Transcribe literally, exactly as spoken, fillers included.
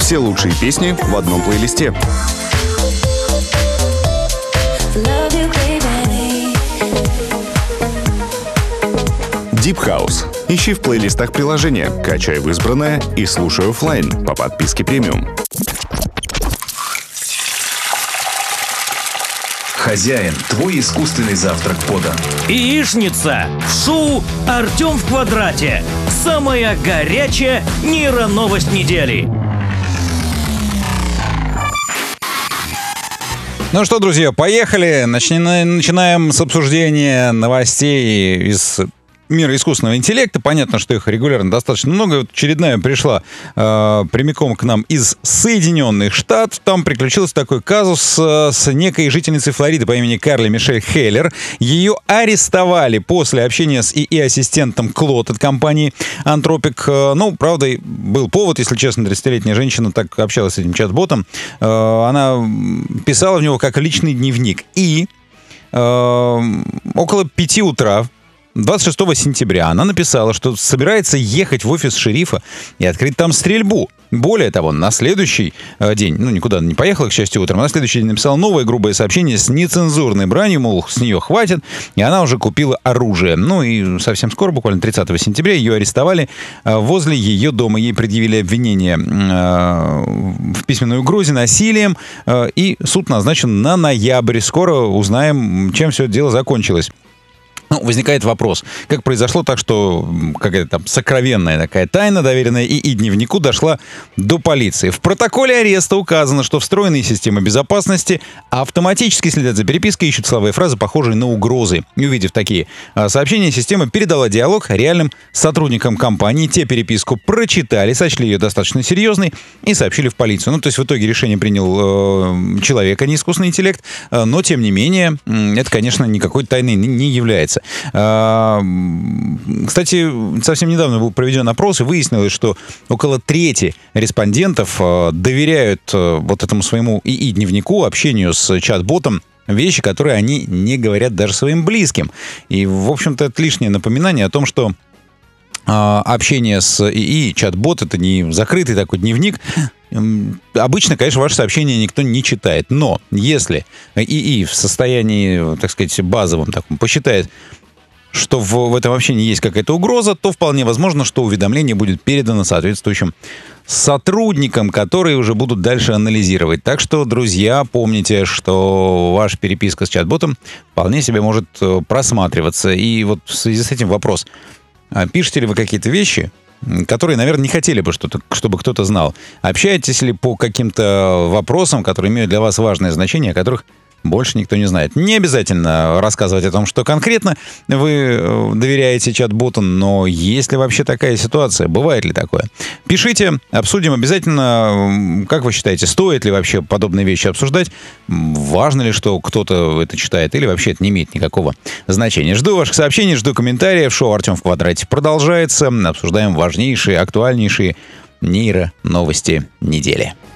Все лучшие песни в одном плейлисте. Deep House. Ищи в плейлистах приложения, качай в избранное и слушай офлайн по подписке премиум. Хозяин, твой искусственный завтрак подан. Яичница в шоу «Артем в квадрате». Самая горячая нейроновость недели. Ну что, друзья, поехали. Начинаем, начинаем с обсуждения новостей из мира искусственного интеллекта. Понятно, что их регулярно достаточно много. Вот очередная пришла э, прямиком к нам из Соединенных Штатов. Там приключился такой казус э, с некой жительницей Флориды по имени Карли Мишель Хейлер. Ее арестовали после общения с ИИ-ассистентом Клод от компании Anthropic. Э, ну, правда, был повод, если честно, тридцатилетняя женщина так общалась с этим чат-ботом. Э, она писала в него как личный дневник. И э, около пяти утра двадцать шестого сентября она написала, что собирается ехать в офис шерифа и открыть там стрельбу. Более того, на следующий э, день, ну, никуда не поехала, к счастью, утром, на следующий день написала новое грубое сообщение с нецензурной бранью, мол, с нее хватит, и она уже купила оружие. Ну и совсем скоро, буквально тридцатого сентября, ее арестовали э, возле ее дома. Ей предъявили обвинение э, в письменной угрозе, насилием, э, и суд назначен на ноябрь. Скоро узнаем, чем все это дело закончилось. Ну, возникает вопрос, как произошло так, что какая-то там сокровенная такая тайна, доверенная ИИ дневнику, дошла до полиции. В протоколе ареста указано, что встроенные системы безопасности автоматически следят за перепиской, ищут слова и фразы, похожие на угрозы. И увидев такие сообщения, система передала диалог реальным сотрудникам компании. Те переписку прочитали, сочли ее достаточно серьезной и сообщили в полицию. Ну, то есть в итоге решение принял э, человек, а не искусственный интеллект. Э, но, тем не менее, э, это, конечно, никакой тайной не является. Кстати, совсем недавно был проведен опрос, и выяснилось, что около трети респондентов доверяют вот этому своему ИИ-дневнику, общению с чат-ботом, вещи, которые они не говорят даже своим близким. И, в общем-то, это лишнее напоминание о том, что общение с ИИ, чат-бот — это не закрытый такой дневник. Обычно, конечно, ваше сообщение никто не читает. Но если ИИ в состоянии, так сказать, базовом таком посчитает, что в, в этом общении есть какая-то угроза, то вполне возможно, что уведомление будет передано соответствующим сотрудникам, которые уже будут дальше анализировать. Так что, друзья, помните, что ваша переписка с чат-ботом вполне себе может просматриваться. И вот в связи с этим вопрос. Пишете ли вы какие-то вещи, которые, наверное, не хотели бы, что-то, чтобы кто-то знал? Общаетесь ли по каким-то вопросам, которые имеют для вас важное значение, о которых больше никто не знает? Не обязательно рассказывать о том, что конкретно вы доверяете чат-боту, но есть ли вообще такая ситуация? Бывает ли такое? Пишите, обсудим обязательно. Как вы считаете, стоит ли вообще подобные вещи обсуждать? Важно ли, что кто-то это читает, или вообще это не имеет никакого значения? Жду ваших сообщений, жду комментариев. Шоу «Артем в квадрате» продолжается. Обсуждаем важнейшие, актуальнейшие нейро-новости недели.